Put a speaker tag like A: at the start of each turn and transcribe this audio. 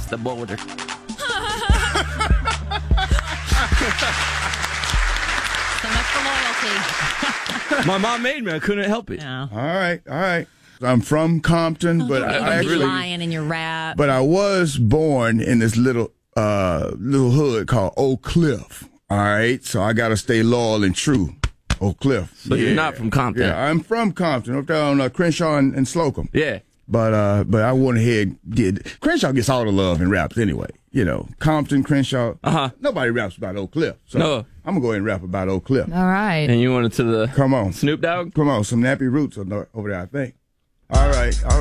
A: the boulder.
B: So much for loyalty.
A: My mom made me. I couldn't help it.
B: Yeah.
C: All right. I'm from Compton, but I
B: Don't be
C: actually
B: lying in your rap.
C: But I was born in this little hood called Oak Cliff. All right, so I got to stay loyal and true. Oak Cliff.
A: But you're not from Compton.
C: Yeah, I'm from Compton, up there on Crenshaw and Slocum.
A: Yeah.
C: But I went ahead did. Crenshaw gets all the love in raps anyway. You know, Compton, Crenshaw. Nobody raps about Oak Cliff. So
A: No.
C: I'm gonna go ahead and rap about Oak Cliff.
B: All right.
A: And you wanted to the
C: Come on,
A: Snoop Dogg?
C: Come on, some nappy roots over there, I think. All right.